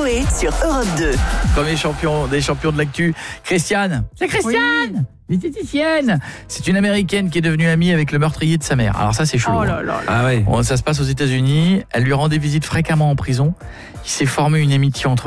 Coé sur Europe 2. Premier champion des champions de l'actu, Christiane. C'est Christiane, diététicienne. C'est une Américaine qui est devenue amie avec le meurtrier de sa mère. Alors ça, c'est chelou. Oh là là là. Ah ouais. Bon, ça se passe aux États-Unis. Elle lui rendait visite fréquemment en prison. Il s'est formé une amitié entre